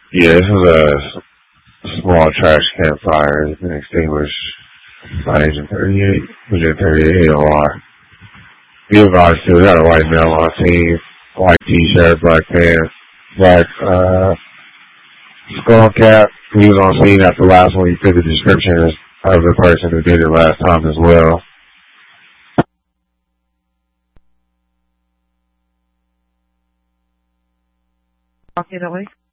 Yeah, this was a small trash campfire. It's been extinguished by Agent 38. Agent 38 AOR. We got a white male on scene, white t-shirt, black pants, black skull cap. He was on scene after the last one. He fit the description of the person who did it last time as well. Talk to you that way.